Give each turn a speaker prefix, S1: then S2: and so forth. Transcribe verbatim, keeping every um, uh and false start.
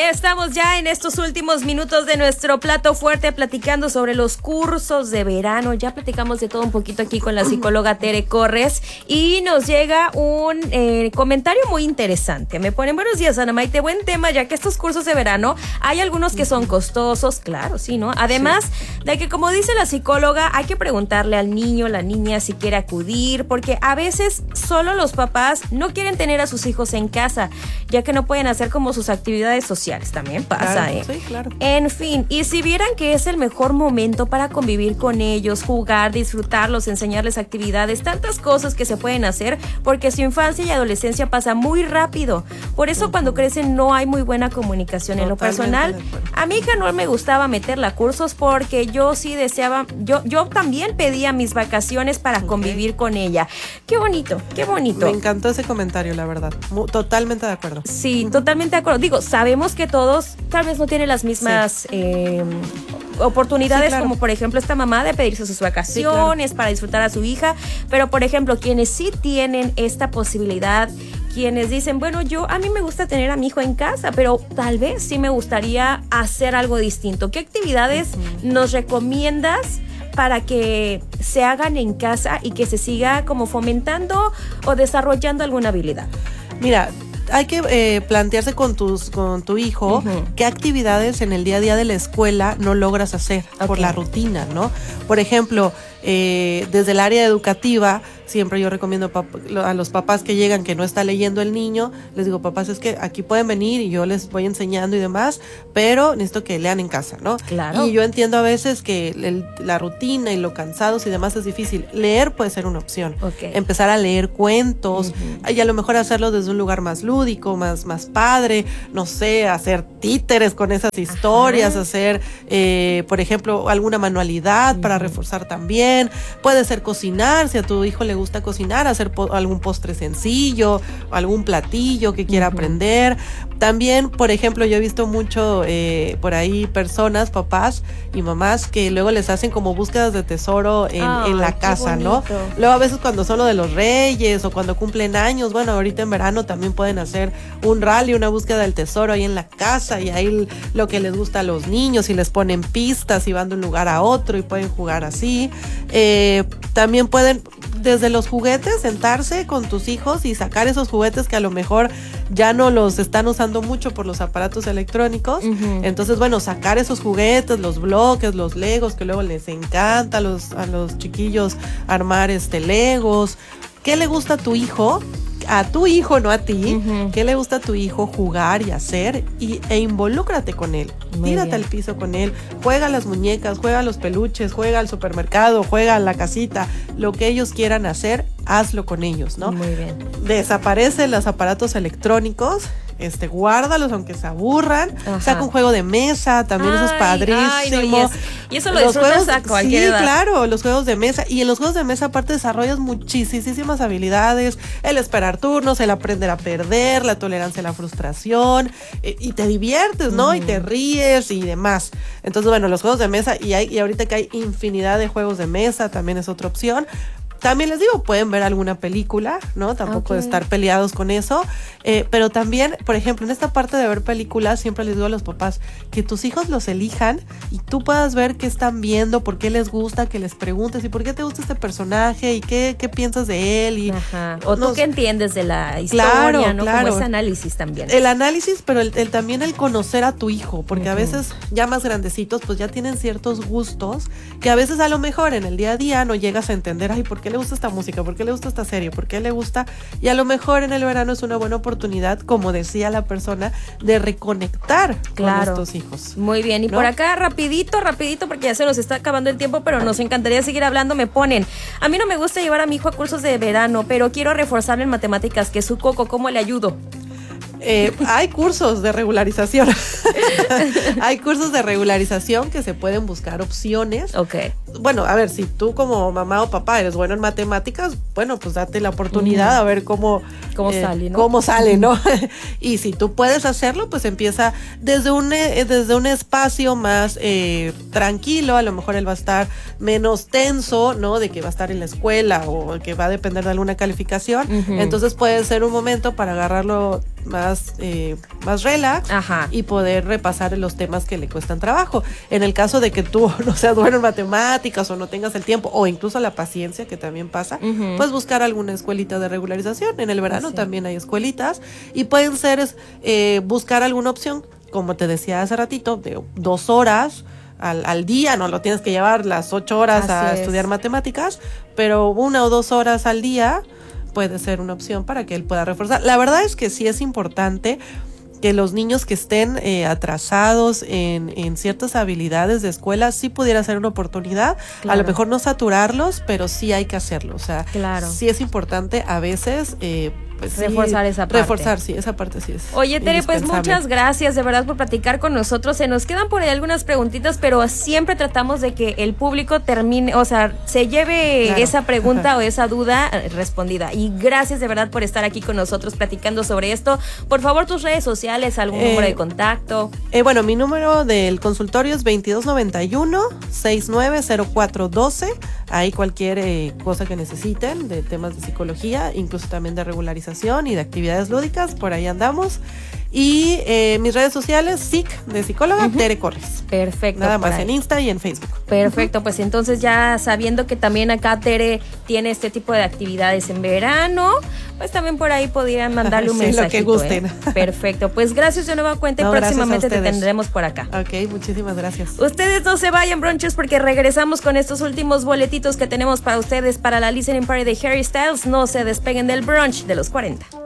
S1: Estamos ya en estos últimos minutos de nuestro plato fuerte platicando sobre los cursos de verano. Ya platicamos de todo un poquito aquí con la psicóloga Tere Corres y nos llega un eh, comentario muy interesante. Me ponen buenos días, Ana Maite, buen tema, ya que estos cursos de verano hay algunos que son costosos, claro, sí, ¿no? Además sí. de que, como dice la psicóloga, hay que preguntarle al niño, la niña si quiere acudir, porque a veces solo los papás no quieren tener a sus hijos en casa, ya que no pueden hacer como sus actividades sociales. También pasa,
S2: claro,
S1: ¿eh?
S2: Sí, claro.
S1: En fin, y si vieran que es el mejor momento para convivir con ellos, jugar, disfrutarlos, enseñarles actividades, tantas cosas que se pueden hacer, porque su infancia y adolescencia pasa muy rápido. Por eso uh-huh. cuando crecen no hay muy buena comunicación. En lo personal, a mi hija no me gustaba meterla a cursos porque yo sí deseaba, yo, yo también pedía mis vacaciones para okay. convivir con ella. Qué bonito, qué bonito.
S2: Me encantó ese comentario, la verdad. Muy, totalmente de acuerdo.
S1: Sí, totalmente de acuerdo. Digo, sabemos que todos tal vez no tienen las mismas sí. eh, oportunidades sí, claro. como por ejemplo esta mamá de pedirse sus vacaciones sí, claro. para disfrutar a su hija, pero por ejemplo quienes sí tienen esta posibilidad, quienes dicen, bueno, yo a mí me gusta tener a mi hijo en casa, pero tal vez sí me gustaría hacer algo distinto. ¿Qué actividades uh-huh. nos recomiendas para que se hagan en casa y que se siga como fomentando o desarrollando alguna habilidad?
S2: Mira, hay que eh, plantearse con tus con tu hijo uh-huh. qué actividades en el día a día de la escuela no logras hacer okay. por la rutina, ¿no? Por ejemplo, eh, desde el área educativa, siempre yo recomiendo a los papás que llegan que no está leyendo el niño, les digo, papás, es que aquí pueden venir y yo les voy enseñando y demás, pero necesito que lean en casa, ¿no?
S1: Claro.
S2: Y yo entiendo a veces que el, la rutina y lo cansados y demás es difícil. Leer puede ser una opción.
S1: Okay.
S2: Empezar a leer cuentos uh-huh. y a lo mejor hacerlo desde un lugar más lúdico, más, más padre, no sé, hacer títeres con esas historias, Ajá. hacer, eh, por ejemplo, alguna manualidad uh-huh. para reforzar también. Puede ser cocinar, si a tu hijo le gusta cocinar, hacer po- algún postre sencillo, algún platillo que quiera uh-huh. aprender. También, por ejemplo, yo he visto mucho eh, por ahí personas, papás y mamás que luego les hacen como búsquedas de tesoro en, oh, en la casa, ¿no? Luego a veces cuando son lo de los reyes o cuando cumplen años, bueno, ahorita en verano también pueden hacer un rally, una búsqueda del tesoro ahí en la casa y ahí lo que les gusta a los niños y les ponen pistas y van de un lugar a otro y pueden jugar así. Eh, también pueden desde los juguetes sentarse con tus hijos y sacar esos juguetes que a lo mejor ya no los están usando mucho por los aparatos electrónicos. Uh-huh. Entonces, bueno, sacar esos juguetes, los bloques, los legos, que luego les encanta a los, a los chiquillos armar este legos. ¿Qué le gusta a tu hijo? A tu hijo, no a ti. Uh-huh. ¿Qué le gusta a tu hijo jugar y hacer? Y, e involúcrate con él. Muy Tírate bien. al piso con él. Juega a las muñecas, juega a los peluches, juega al supermercado, juega a la casita. Lo que ellos quieran hacer, hazlo con ellos, ¿no?
S1: Muy bien.
S2: Desaparecen los aparatos electrónicos. Este, guárdalos aunque se aburran. Ajá. Saca un juego de mesa, también ay, eso es padrísimo. Ay, no,
S1: y, es, y eso lo
S2: los
S1: disfrutas
S2: juegos,
S1: a cualquier
S2: sí,
S1: edad.
S2: claro, los juegos de mesa. Y en los juegos de mesa aparte desarrollas muchísimas habilidades. El esperar turnos, el aprender a perder, la tolerancia a la frustración. Eh, y te diviertes, ¿no? Mm. Y te ríes y demás. Entonces, bueno, los juegos de mesa, y, hay, y ahorita que hay infinidad de juegos de mesa, también es otra opción. También les digo, pueden ver alguna película, ¿no? Tampoco okay. de estar peleados con eso. Eh, pero también, por ejemplo, en esta parte de ver películas, siempre les digo a los papás que tus hijos los elijan y tú puedas ver qué están viendo, por qué les gusta, que les preguntes y por qué te gusta este personaje y qué, qué piensas de él. Y
S1: Ajá. O no, tú qué entiendes de la historia,
S2: claro,
S1: ¿no?
S2: Claro.
S1: Como ese análisis también.
S2: El análisis, pero el, el, también el conocer a tu hijo, porque uh-huh. a veces ya más grandecitos, pues ya tienen ciertos gustos que a veces a lo mejor en el día a día no llegas a entender, ay, ¿por qué le gusta esta música? ¿Por qué le gusta esta serie? ¿Por qué le gusta? Y a lo mejor en el verano es una buena oportunidad, como decía la persona, de reconectar
S1: claro.
S2: con estos hijos.
S1: Muy bien, y ¿no? Por acá rapidito, rapidito, porque ya se nos está acabando el tiempo, pero nos encantaría seguir hablando. Me ponen, a mí no me gusta llevar a mi hijo a cursos de verano, pero quiero reforzarle en matemáticas, que es su coco, ¿cómo le ayudo?
S2: Eh, hay cursos de regularización. Hay cursos de regularización que se pueden buscar opciones.
S1: Ok.
S2: Bueno, a ver, si tú como mamá o papá eres bueno en matemáticas, bueno, pues date la oportunidad uh-huh. a ver cómo,
S1: cómo
S2: eh,
S1: sale, ¿no?
S2: Cómo sale, ¿no? Y si tú puedes hacerlo, pues empieza desde un, eh, desde un espacio más eh, tranquilo. A lo mejor él va a estar menos tenso, ¿no? De que va a estar en la escuela o que va a depender de alguna calificación. Uh-huh. Entonces puede ser un momento para agarrarlo más, eh, más relax.
S1: Ajá.
S2: Y poder repasar los temas que le cuestan trabajo. En el caso de que tú no seas bueno en matemáticas o no tengas el tiempo o incluso la paciencia, que también pasa, uh-huh. pues buscar alguna escuelita de regularización. En el verano sí. también hay escuelitas y pueden ser eh, buscar alguna opción, como te decía hace ratito, de dos horas Al, al día, no lo tienes que llevar las ocho horas Así a es. estudiar matemáticas, pero una o dos horas al día puede ser una opción para que él pueda reforzar. La verdad es que sí es importante que los niños que estén eh, atrasados en, en ciertas habilidades de escuela sí pudiera ser una oportunidad, claro. a lo mejor no saturarlos, pero sí hay que hacerlo, o sea, claro. sí es importante a veces eh, pues
S1: reforzar
S2: sí,
S1: esa parte.
S2: Reforzar, sí, esa parte sí es.
S1: Oye, Tere, pues muchas gracias de verdad por platicar con nosotros. Se nos quedan por ahí algunas preguntitas, pero siempre tratamos de que el público termine, o sea, se lleve claro. esa pregunta o esa duda respondida. Y gracias de verdad por estar aquí con nosotros platicando sobre esto. Por favor, tus redes sociales, algún eh, número de contacto.
S2: Eh, bueno, mi número del consultorio es veintidós noventa y uno, sesenta y nueve cero cuatro doce. Ahí cualquier eh, cosa que necesiten de temas de psicología, incluso también de regularización y de actividades lúdicas, por ahí andamos. Y eh, mis redes sociales, S I C de psicóloga, uh-huh. Tere Corres.
S1: Perfecto.
S2: Nada más ahí. En Insta y en Facebook.
S1: Perfecto, uh-huh. pues entonces ya sabiendo que también acá Tere tiene este tipo de actividades en verano, pues también por ahí podrían mandarle un sí, mensajito.
S2: Lo que gusten.
S1: ¿eh? Perfecto, pues gracias de nueva cuenta y no, próximamente te tendremos por acá.
S2: Ok, muchísimas gracias.
S1: Ustedes no se vayan, brunches, porque regresamos con estos últimos boletitos que tenemos para ustedes para la listening party de Harry Styles. No se despeguen del brunch de los cuarenta.